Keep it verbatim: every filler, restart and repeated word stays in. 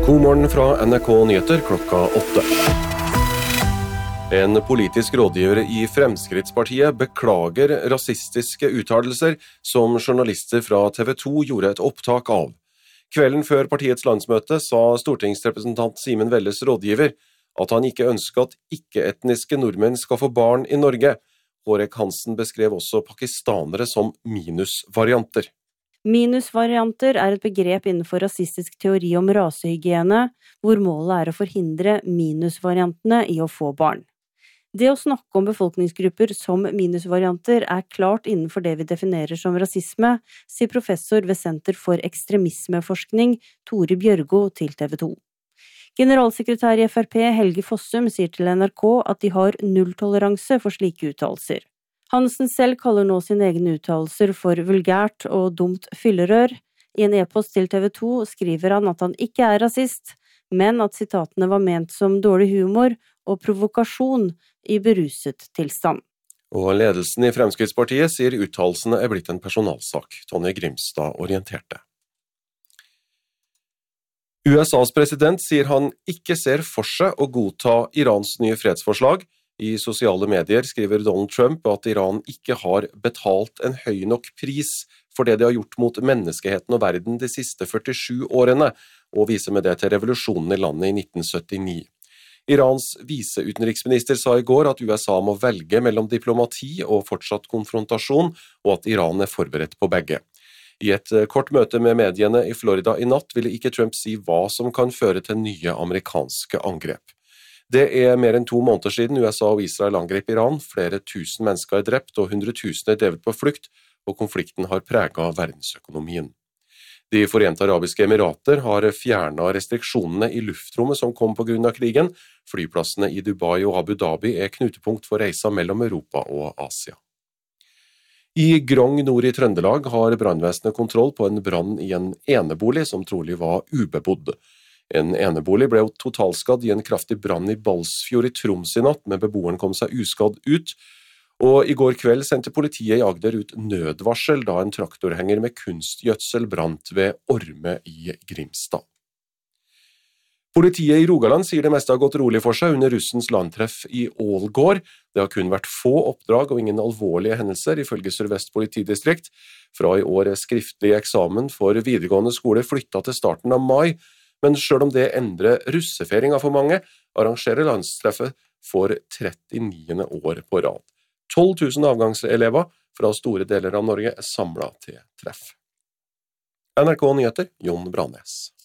God morgen fra N R K Nyheter klokka åtte. En politisk rådgiver i Fremskrittspartiet beklager rasistiske uttalelser som journalister fra T V to gjorde et opptak av. Kvelden før partiets landsmøte sa stortingsrepresentant Simen Velles rådgiver at han ikke ønsker at ikke-etniske nordmenn skal få barn i Norge. Hårek Hansen beskrev også pakistanere som minusvarianter. Minusvarianter er et begrep innenfor rasistisk teori om rasehygiene, hvor målet er å forhindre minusvariantene i å få barn. Det å snakke om befolkningsgrupper som minusvarianter er klart innenfor det vi definerer som rasisme, sier professor ved Senter for ekstremismeforskning Tore Bjørgo til T V to. Generalsekretær i F R P Helge Fossum sier til N R K at de har nulltoleranse for slike uttalelser. Hansen selv kaller nå sine egne uttalelser for vulgært og dumt fyllerør. I en e-post til T V to skriver han at han ikke er rasist, men at sitatene var ment som dårlig humor og provokasjon i beruset tilstand. Og ledelsen i Fremskrittspartiet sier uttalelsene er blitt en personalsak. Tonje Grimstad orienterte. U S A's president sier han ikke ser for seg å godta Irans nye fredsforslag. I sosiale medier skriver Donald Trump at Iran ikke har betalt en høy nok pris for det de har gjort mot menneskeheten og verden de siste førtisju årene, og viser med det til revolusjonen i landet i nitten syttini. Irans viseutenriksminister sa i går at U S A må velge mellom diplomati og fortsatt konfrontasjon, og at Iran er forberedt på begge. I et kort møte med mediene i Florida i natt ville ikke Trump si hva som kan føre til nye amerikanske angrep. Det er mer enn to måneder siden U S A og Israel angrep Iran. Flere tusen mennesker er drept og hundretusener er drevet på flukt, og konflikten har preget verdensøkonomien. De Forente Arabiske Emirater har fjernet restriksjonene i luftrommet som kom på grunn av krigen. Flyplassene i Dubai og Abu Dhabi er knutepunkt for reiser mellom Europa og Asia. I Grong nord i Trøndelag har brannvesenet kontroll på en brann i en enebolig som trolig var ubebodd. En enebolig ble totalskadd i en kraftig brann i Balsfjord i Troms i natt, men beboeren kom seg uskadd ut. Og i går kveld sendte politiet i Agder ut nødvarsel da en traktorhenger med kunstgjødsel brant ved Orme i Grimstad. Politiet i Rogaland sier det meste har gått rolig for seg under russens landtreff i Ålgård. Det har kun vært få oppdrag og ingen alvorlige hendelser, ifølge Sør-Vest politidistrikt. Fra i år er skriftlig eksamen for videregående skole flyttet til starten av mai. Men selv om det endrer russefeiringa for mange, arrangerer landstreffet for trettiende år på rad. tolv tusen avgangselever fra store deler av Norge er samlet til treff. N R K Nyheter, Jon Branes.